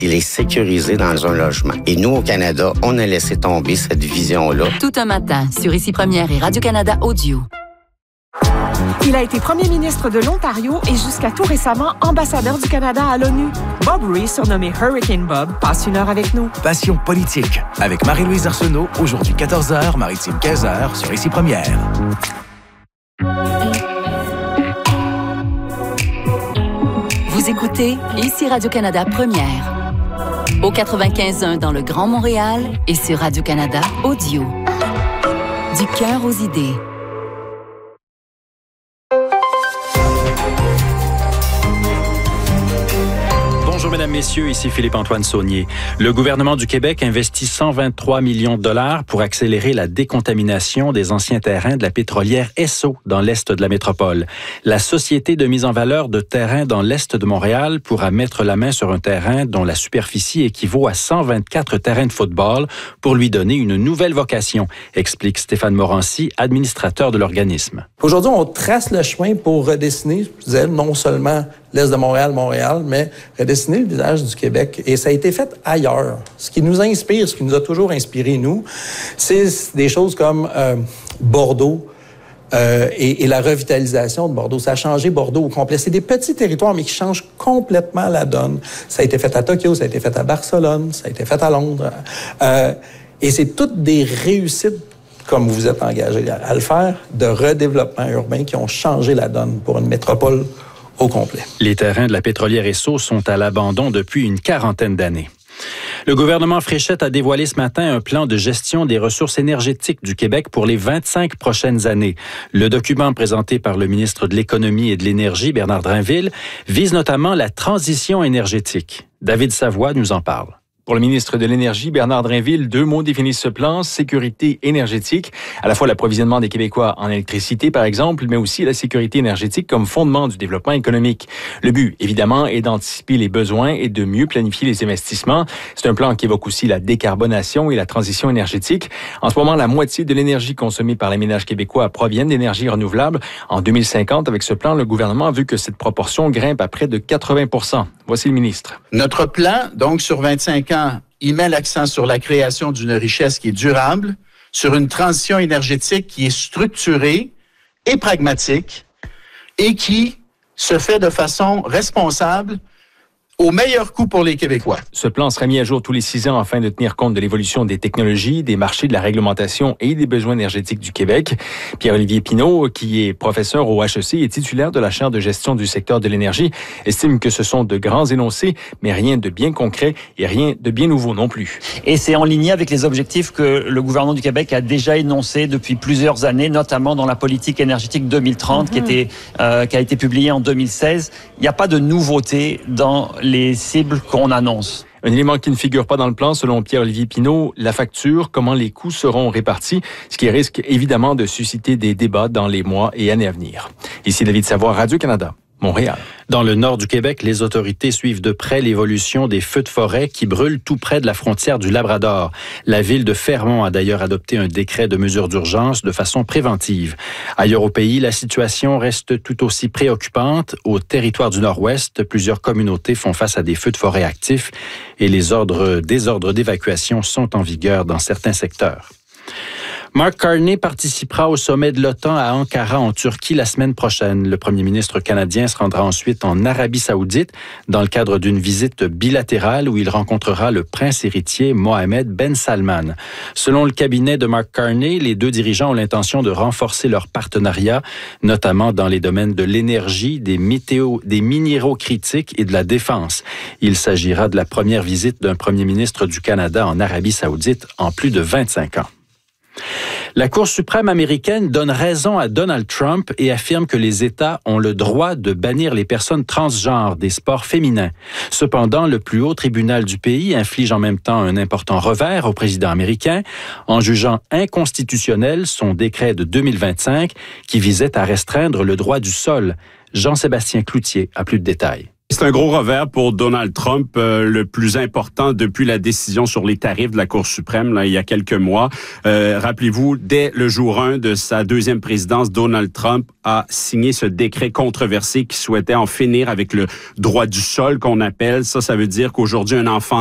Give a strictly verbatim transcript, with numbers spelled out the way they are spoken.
il est sécurisé dans un logement. Et nous, au Canada, on a laissé tomber cette vision-là. Tout un matin, sur Ici Première et Radio-Canada Audio. Il a été premier ministre de l'Ontario et jusqu'à tout récemment ambassadeur du Canada à l'ONU. Bob Ray, surnommé Hurricane Bob, passe une heure avec nous. Passion politique, avec Marie-Louise Arsenault, aujourd'hui quatorze heures, Maritime quinze heures, sur Ici Première. Vous écoutez Ici Radio-Canada Première. Au quatre-vingt-quinze point un dans le Grand Montréal et sur Radio-Canada Audio. Du cœur aux idées. Bonjour mesdames, messieurs, ici Philippe-Antoine Saunier. Le gouvernement du Québec investit cent vingt-trois millions de dollars pour accélérer la décontamination des anciens terrains de la pétrolière Esso dans l'est de la métropole. La société de mise en valeur de terrains dans l'est de Montréal pourra mettre la main sur un terrain dont la superficie équivaut à cent vingt-quatre terrains de football pour lui donner une nouvelle vocation, explique Stéphane Morancy, administrateur de l'organisme. Aujourd'hui, on trace le chemin pour redessiner, je disais, non seulement l'Est de Montréal, Montréal, mais redessiner le visage du Québec. Et ça a été fait ailleurs. Ce qui nous inspire, ce qui nous a toujours inspiré, nous, c'est des choses comme euh, Bordeaux euh, et, et la revitalisation de Bordeaux. Ça a changé Bordeaux au complet. C'est des petits territoires, mais qui changent complètement la donne. Ça a été fait à Tokyo, ça a été fait à Barcelone, ça a été fait à Londres. Euh, et c'est toutes des réussites, comme vous êtes engagés à le faire, de redéveloppement urbain qui ont changé la donne pour une métropole au complet. Les terrains de la pétrolière Esso sont à l'abandon depuis une quarantaine d'années. Le gouvernement Fréchette a dévoilé ce matin un plan de gestion des ressources énergétiques du Québec pour les vingt-cinq prochaines années. Le document présenté par le ministre de l'Économie et de l'Énergie, Bernard Drinville, vise notamment la transition énergétique. David Savoie nous en parle. Pour le ministre de l'Énergie, Bernard Drinville, deux mots définissent ce plan: sécurité énergétique, à la fois l'approvisionnement des Québécois en électricité, par exemple, mais aussi la sécurité énergétique comme fondement du développement économique. Le but, évidemment, est d'anticiper les besoins et de mieux planifier les investissements. C'est un plan qui évoque aussi la décarbonation et la transition énergétique. En ce moment, la moitié de l'énergie consommée par les ménages québécois provient d'énergies renouvelables. En deux mille cinquante, avec ce plan, le gouvernement a vu que cette proportion grimpe à près de quatre-vingts pour cent. Voici le ministre. Notre plan, donc, sur vingt-cinq ans, il met l'accent sur la création d'une richesse qui est durable, sur une transition énergétique qui est structurée et pragmatique et qui se fait de façon responsable au meilleur coût pour les Québécois. Ce plan sera mis à jour tous les six ans afin de tenir compte de l'évolution des technologies, des marchés, de la réglementation et des besoins énergétiques du Québec. Pierre-Olivier Pinault, qui est professeur au H E C et titulaire de la chaire de gestion du secteur de l'énergie, estime que ce sont de grands énoncés, mais rien de bien concret et rien de bien nouveau non plus. Et c'est en ligne avec les objectifs que le gouvernement du Québec a déjà énoncés depuis plusieurs années, notamment dans la politique énergétique deux mille trente, mmh. qui, était, euh, qui a été publiée en deux mille seize. Il n'y a pas de nouveauté dans les cibles qu'on annonce. Un élément qui ne figure pas dans le plan, selon Pierre-Olivier Pinault, la facture, comment les coûts seront répartis, ce qui risque évidemment de susciter des débats dans les mois et années à venir. Ici David Savoie, Radio-Canada. Montréal. Dans le nord du Québec, les autorités suivent de près l'évolution des feux de forêt qui brûlent tout près de la frontière du Labrador. La ville de Fermont a d'ailleurs adopté un décret de mesures d'urgence de façon préventive. Ailleurs au pays, la situation reste tout aussi préoccupante. Au territoire du Nord-Ouest, plusieurs communautés font face à des feux de forêt actifs et les ordres, des ordres d'évacuation sont en vigueur dans certains secteurs. Mark Carney participera au sommet de l'OTAN à Ankara, en Turquie, la semaine prochaine. Le premier ministre canadien se rendra ensuite en Arabie saoudite dans le cadre d'une visite bilatérale où il rencontrera le prince héritier Mohammed Ben Salman. Selon le cabinet de Mark Carney, les deux dirigeants ont l'intention de renforcer leur partenariat, notamment dans les domaines de l'énergie, des, météo, des minéraux critiques et de la défense. Il s'agira de la première visite d'un premier ministre du Canada en Arabie saoudite en plus de vingt-cinq ans. La Cour suprême américaine donne raison à Donald Trump et affirme que les États ont le droit de bannir les personnes transgenres des sports féminins. Cependant, le plus haut tribunal du pays inflige en même temps un important revers au président américain en jugeant inconstitutionnel son décret de deux mille vingt-cinq qui visait à restreindre le droit du sol. Jean-Sébastien Cloutier a plus de détails. C'est un gros revers pour Donald Trump, euh, le plus important depuis la décision sur les tarifs de la Cour suprême, là, il y a quelques mois. Euh, rappelez-vous, dès le jour un de sa deuxième présidence, Donald Trump a signé ce décret controversé qui souhaitait en finir avec le droit du sol qu'on appelle. Ça, ça veut dire qu'aujourd'hui, un enfant